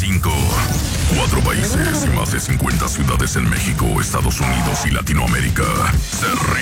5. 4 países y más de 50 ciudades en México, Estados Unidos y Latinoamérica se